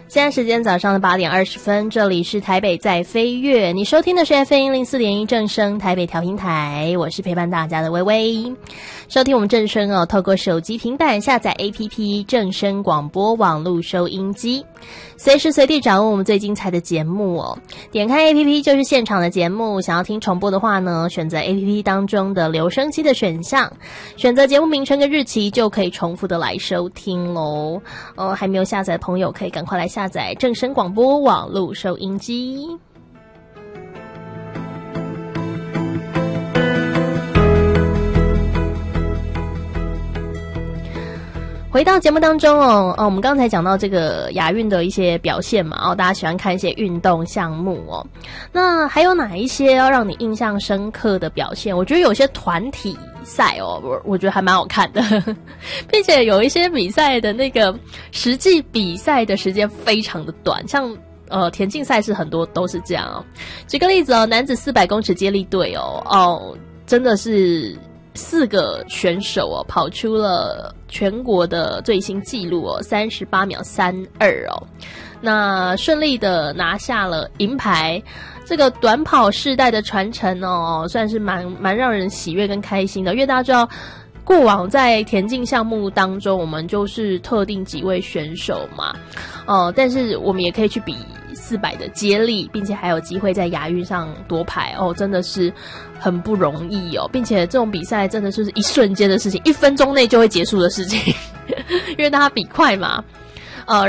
现在时间早上的8点20分，这里是台北在飞跃，你收听的是 FM104.1 正声台北调频台，我是陪伴大家的微微。收听我们正声哦，透过手机平板下载 APP 正声广播网络收音机，随时随地掌握我们最精彩的节目哦。点开 APP 就是现场的节目，想要听重播的话呢，选择 APP 当中的留声机的选项，选择节目名称跟日期就可以重复的来收听咯。还没有下载的朋友可以赶快来下载正声广播网络收音机。回到节目当中哦，我们刚才讲到这个亚运的一些表现嘛，大家喜欢看一些运动项目哦。那还有哪一些要让你印象深刻的表现？我觉得有些团体赛哦，我觉得还蛮好看的，并且有一些比赛的那个实际比赛的时间非常的短，像田径赛事很多都是这样哦。举个例子哦，男子400公尺接力队真的是4个选手哦，跑出了全国的最新纪录哦，38秒32哦，那顺利的拿下了银牌。这个短跑世代的传承哦，算是蛮让人喜悦跟开心的，因为大家知道，过往在田径项目当中，我们就是特定几位选手嘛，但是我们也可以去比400的接力，并且还有机会在亚运上夺牌哦，真的是很不容易哦，并且这种比赛真的是一瞬间的事情，1分钟内就会结束的事情，因为大家比快嘛。